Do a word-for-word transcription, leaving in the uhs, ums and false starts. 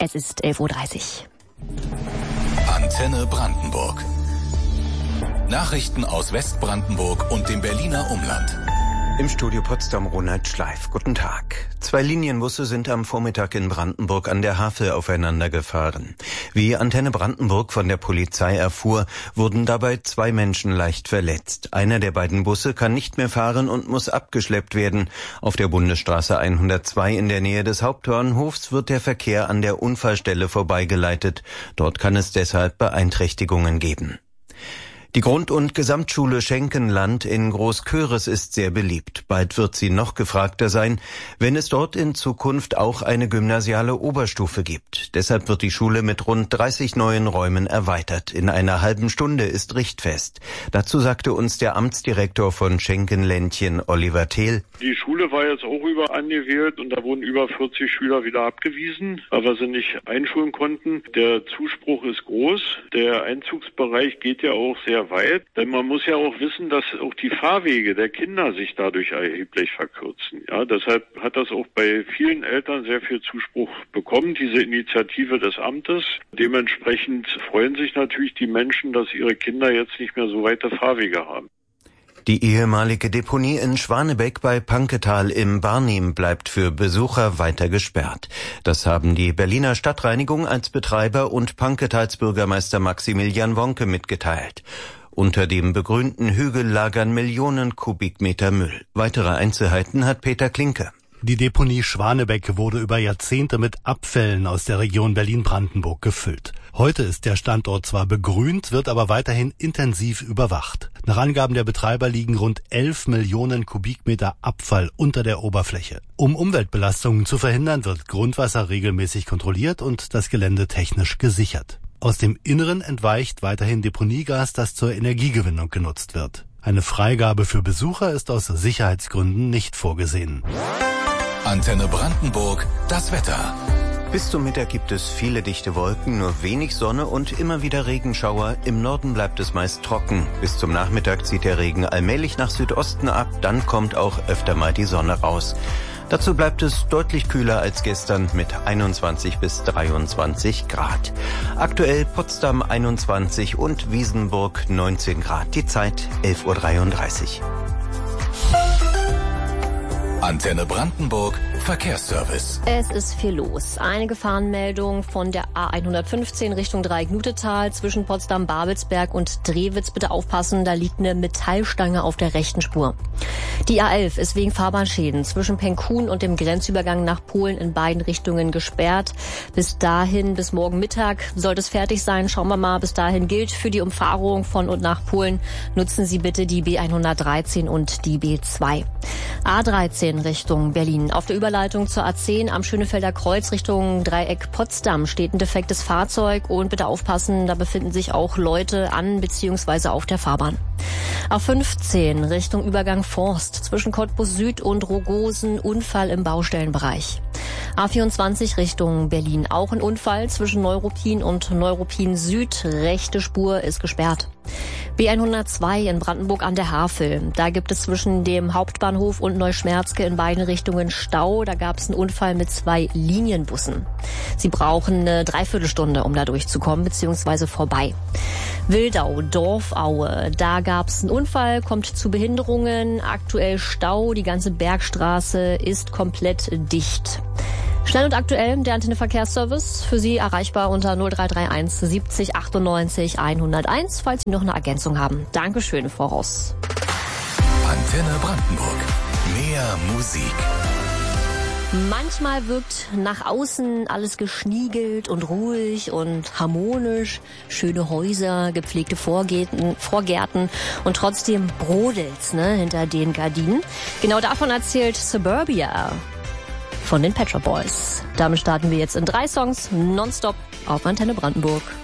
Es ist elf Uhr dreißig. Antenne Brandenburg. Nachrichten aus Westbrandenburg und dem Berliner Umland. Im Studio Potsdam Ronald Schleif. Guten Tag. Zwei Linienbusse sind am Vormittag in Brandenburg an der Havel aufeinander gefahren. Wie Antenne Brandenburg von der Polizei erfuhr, wurden dabei zwei Menschen leicht verletzt. Einer der beiden Busse kann nicht mehr fahren und muss abgeschleppt werden. Auf der Bundesstraße hundertzwei in der Nähe des Hauptbahnhofs wird der Verkehr an der Unfallstelle vorbeigeleitet. Dort kann es deshalb Beeinträchtigungen geben. Die Grund- und Gesamtschule Schenkenland in Großköris ist sehr beliebt. Bald wird sie noch gefragter sein, wenn es dort in Zukunft auch eine gymnasiale Oberstufe gibt. Deshalb wird die Schule mit rund dreißig neuen Räumen erweitert. In einer halben Stunde ist Richtfest. Dazu sagte uns der Amtsdirektor von Schenkenländchen, Oliver Thehl. Die Schule war jetzt auch über angewählt und da wurden über vierzig Schüler wieder abgewiesen, weil wir sie nicht einschulen konnten. Der Zuspruch ist groß. Der Einzugsbereich geht ja auch sehr weit, denn man muss ja auch wissen, dass auch die Fahrwege der Kinder sich dadurch erheblich verkürzen. Ja, deshalb hat das auch bei vielen Eltern sehr viel Zuspruch bekommen, diese Initiative des Amtes. Dementsprechend freuen sich natürlich die Menschen, dass ihre Kinder jetzt nicht mehr so weite Fahrwege haben. Die ehemalige Deponie in Schwanebeck bei Panketal im Barnim bleibt für Besucher weiter gesperrt. Das haben die Berliner Stadtreinigung als Betreiber und Panketals Bürgermeister Maximilian Wonke mitgeteilt. Unter dem begrünten Hügel lagern Millionen Kubikmeter Müll. Weitere Einzelheiten hat Peter Klinke. Die Deponie Schwanebeck wurde über Jahrzehnte mit Abfällen aus der Region Berlin-Brandenburg gefüllt. Heute ist der Standort zwar begrünt, wird aber weiterhin intensiv überwacht. Nach Angaben der Betreiber liegen rund elf Millionen Kubikmeter Abfall unter der Oberfläche. Um Umweltbelastungen zu verhindern, wird Grundwasser regelmäßig kontrolliert und das Gelände technisch gesichert. Aus dem Inneren entweicht weiterhin Deponiegas, das zur Energiegewinnung genutzt wird. Eine Freigabe für Besucher ist aus Sicherheitsgründen nicht vorgesehen. Antenne Brandenburg, das Wetter. Bis zum Mittag gibt es viele dichte Wolken, nur wenig Sonne und immer wieder Regenschauer. Im Norden bleibt es meist trocken. Bis zum Nachmittag zieht der Regen allmählich nach Südosten ab, dann kommt auch öfter mal die Sonne raus. Dazu bleibt es deutlich kühler als gestern mit einundzwanzig bis dreiundzwanzig Grad. Aktuell Potsdam einundzwanzig und Wiesenburg neunzehn Grad. Die Zeit elf Uhr dreiunddreißig. Antenne Brandenburg, Verkehrsservice. Es ist viel los. Eine Gefahrenmeldung von der A hundertfünfzehn Richtung Dreieck-Nutetal zwischen Potsdam-Babelsberg und Drewitz. Bitte aufpassen, da liegt eine Metallstange auf der rechten Spur. Die A elf ist wegen Fahrbahnschäden zwischen Penkun und dem Grenzübergang nach Polen in beiden Richtungen gesperrt. Bis dahin, bis morgen Mittag sollte es fertig sein. Schauen wir mal, bis dahin gilt für die Umfahrung von und nach Polen. Nutzen Sie bitte die B hundertdreizehn und die B zwei. A dreizehn Richtung Berlin. Auf der Überleitung zur A zehn am Schönefelder Kreuz Richtung Dreieck Potsdam steht ein defektes Fahrzeug und bitte aufpassen, da befinden sich auch Leute an bzw. auf der Fahrbahn. A fünfzehn Richtung Übergang Forst zwischen Cottbus Süd und Rogosen, Unfall im Baustellenbereich. A vierundzwanzig Richtung Berlin, auch ein Unfall zwischen Neuruppin und Neuruppin Süd, rechte Spur ist gesperrt. B hundertzwei in Brandenburg an der Havel. Da gibt es zwischen dem Hauptbahnhof und Neuschmerzke in beiden Richtungen Stau. Da gab es einen Unfall mit zwei Linienbussen. Sie brauchen eine Dreiviertelstunde, um da durchzukommen, beziehungsweise vorbei. Wildau, Dorfaue, da gab es einen Unfall, kommt zu Behinderungen, aktuell Stau, die ganze Bergstraße ist komplett dicht. Schnell und aktuell der Antenne Verkehrsservice, für Sie erreichbar unter null drei drei eins siebzig achtundneunzig hunderteins, falls Sie noch eine Ergänzung haben. Dankeschön voraus. Antenne Brandenburg. Mehr Musik. Manchmal wirkt nach außen alles geschniegelt und ruhig und harmonisch. Schöne Häuser, gepflegte Vorgärten, Vorgärten und trotzdem brodelt's, ne, hinter den Gardinen. Genau davon erzählt Suburbia von den Pet Shop Boys. Damit starten wir jetzt in drei Songs nonstop auf Antenne Brandenburg.